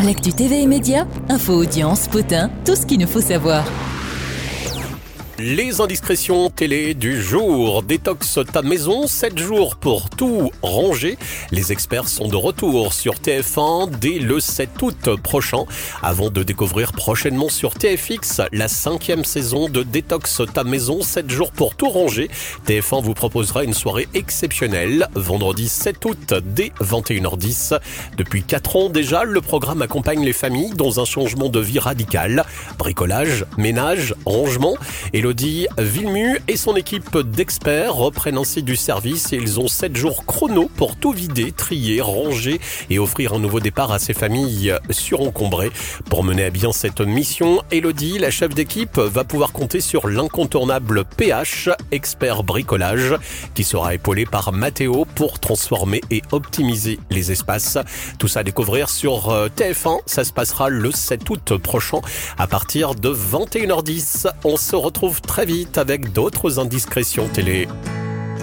L'actu TV et médias, info, audience, potin, tout ce qu'il nous faut savoir. Les indiscrétions télé du jour. Détox ta maison, 7 jours pour tout ranger. Les experts sont de retour sur TF1 dès le 7 août prochain, avant de découvrir prochainement sur TFX la 5e saison de Détox ta maison, 7 jours pour tout ranger. TF1 vous proposera une soirée exceptionnelle, vendredi 7 août dès 21h10. Depuis 4 ans déjà, le programme accompagne les familles dans un changement de vie radical. Bricolage, ménage, rangement. Élodie Villemu et son équipe d'experts reprennent ainsi du service et ils ont 7 jours chrono pour tout vider, trier, ranger et offrir un nouveau départ à ces familles surencombrées. Pour mener à bien cette mission, Élodie, la chef d'équipe, va pouvoir compter sur l'incontournable PH, expert bricolage, qui sera épaulé par Mathéo pour transformer et optimiser les espaces. Tout ça à découvrir sur TF1. Ça se passera le 7 août prochain à partir de 21h10. On se retrouve très vite avec d'autres indiscrétions télé.